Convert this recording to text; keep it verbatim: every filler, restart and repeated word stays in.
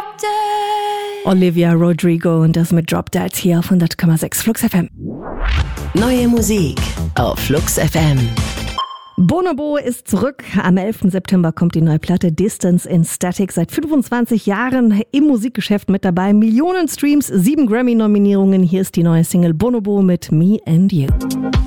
Dead. Olivia Rodrigo und das mit Drop Dead hier auf hundert Komma sechs Flux F M. Neue Musik auf Flux F M. Bonobo ist zurück. Am elften September kommt die neue Platte Distance in Static. Seit fünfundzwanzig Jahren im Musikgeschäft mit dabei. Millionen Streams, sieben Grammy-Nominierungen. Hier ist die neue Single Bonobo mit Me and You.